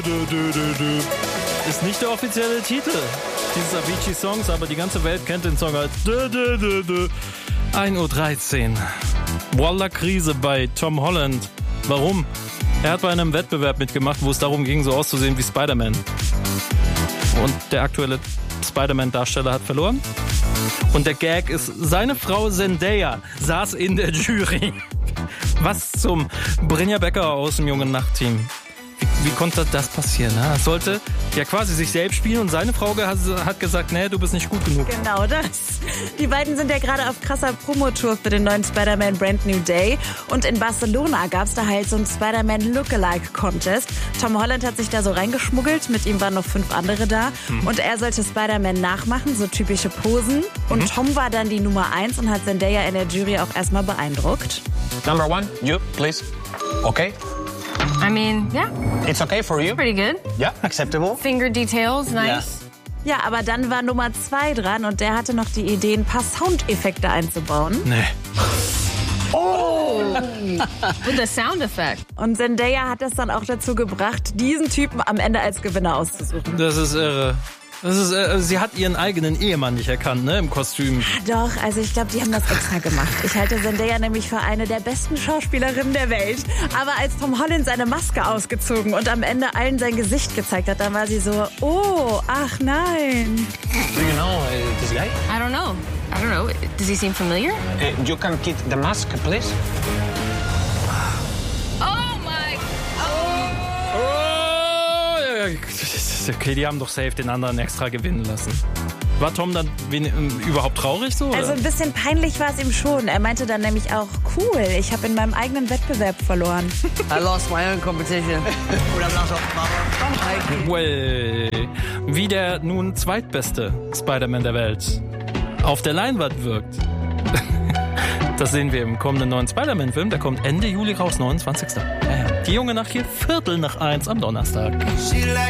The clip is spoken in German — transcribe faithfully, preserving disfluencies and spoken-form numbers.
Ist nicht der offizielle Titel dieses Avicii-Songs, aber die ganze Welt kennt den Song als ein Uhr dreizehn. Wallah-Krise bei Tom Holland. Warum? Er hat bei einem Wettbewerb mitgemacht, wo es darum ging, so auszusehen wie Spider-Man. Und der aktuelle Spider-Man-Darsteller hat verloren. Und der Gag ist, seine Frau Zendaya saß in der Jury. Was zum Brynja Becker aus dem Jungen Nacht-Team. Wie, wie konnte das passieren? Er sollte ja quasi sich selbst spielen und seine Frau hat gesagt, nee, du bist nicht gut genug. Genau das. Die beiden sind ja gerade auf krasser Promotour für den neuen Spider-Man Brand New Day. Und in Barcelona gab es da halt so einen Spider-Man Lookalike Contest. Tom Holland hat sich da so reingeschmuggelt. Mit ihm waren noch fünf andere da. Mhm. Und er sollte Spider-Man nachmachen, so typische Posen. Und mhm. Tom war dann die Nummer eins und hat Zendaya in der Jury auch erstmal beeindruckt. Number one, you, please. Okay? I mean, yeah. It's okay for you? Pretty good. Yeah, acceptable. Finger details, nice. Yeah. Ja, aber dann war Nummer zwei dran und der hatte noch die Idee, ein paar Soundeffekte einzubauen. Nee. Oh! With a sound effect. Und Zendaya hat das dann auch dazu gebracht, diesen Typen am Ende als Gewinner auszusuchen. Das ist irre. Das ist, äh, sie hat ihren eigenen Ehemann nicht erkannt, ne, im Kostüm. Doch, also ich glaube, die haben das extra gemacht. Ich halte Zendaya nämlich für eine der besten Schauspielerinnen der Welt. Aber als Tom Holland seine Maske ausgezogen und am Ende allen sein Gesicht gezeigt hat, dann war sie so, oh, ach nein. Do you know uh, this guy? I don't know. I don't know. Does he seem familiar? Uh, you can keep the mask, please. Oh my... Oh, ja, ja. Okay, die haben doch safe den anderen extra gewinnen lassen. War Tom dann wen, überhaupt traurig so? Oder? Also ein bisschen peinlich war es ihm schon. Er meinte dann nämlich auch, cool, ich habe in meinem eigenen Wettbewerb verloren. I lost my own competition. Well, wie der nun zweitbeste Spider-Man der Welt auf der Leinwand wirkt. Das sehen wir im kommenden neuen Spider-Man-Film. Der kommt Ende Juli raus, neunundzwanzigsten Ja, ja. Die Junge Nacht hier, Viertel nach eins am Donnerstag.